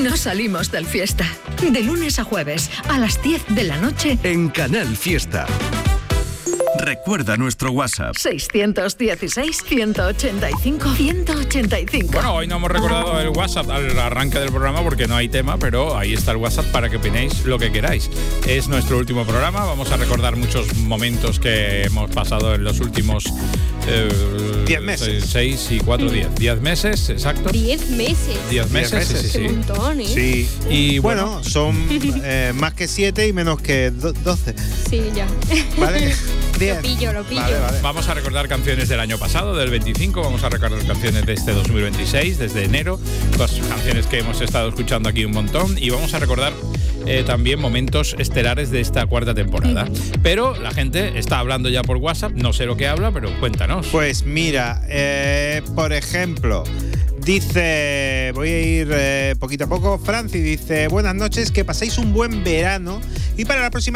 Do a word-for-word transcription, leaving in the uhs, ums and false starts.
No salimos del Fiesta. De lunes a jueves, a las diez de la noche. En Canal Fiesta. Recuerda nuestro WhatsApp. seiscientos dieciséis, ciento ochenta y cinco, ciento ochenta y cinco. Bueno, hoy no hemos recordado el WhatsApp al arranque del programa porque no hay tema, pero ahí está el WhatsApp para que opinéis lo que queráis. Es nuestro último programa, vamos a recordar muchos momentos que hemos pasado en los últimos eh, diez meses. Seis y cuatro días. Diez meses, exacto. Diez meses. Diez meses, meses. sí, sí, sí. Un montón, ¿eh? Sí. Y Bueno, bueno, son eh, más que siete y menos que do- doce. Sí, ya. ¿Vale? Diez. Lo pillo, lo pillo. Vale, vale. vamos a recordar canciones del año pasado, del veinticinco, vamos a recordar canciones de este dos mil veintiséis, desde enero, las canciones que hemos estado escuchando aquí un montón, y vamos a recordar eh, también momentos estelares de esta cuarta temporada. Pero la gente está hablando ya por WhatsApp, no sé lo que habla, pero cuéntanos. Pues mira, eh, por ejemplo, dice, voy a ir eh, poquito a poco, Franci dice, buenas noches, que paséis un buen verano y para la próxima